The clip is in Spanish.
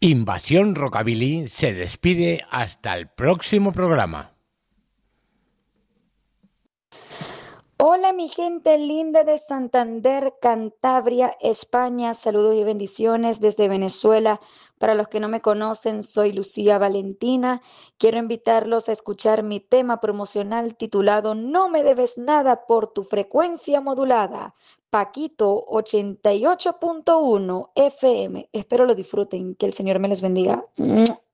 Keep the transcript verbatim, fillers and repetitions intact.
Invasión Rockabilly se despide hasta el próximo programa. Hola mi gente linda de Santander, Cantabria, España, saludos y bendiciones desde Venezuela. Para los que no me conocen, soy Lucía Valentina. Quiero invitarlos a escuchar mi tema promocional titulado No me debes nada por tu frecuencia modulada. Paquito ochenta y ocho punto uno F M. Espero lo disfruten. Que el Señor me les bendiga.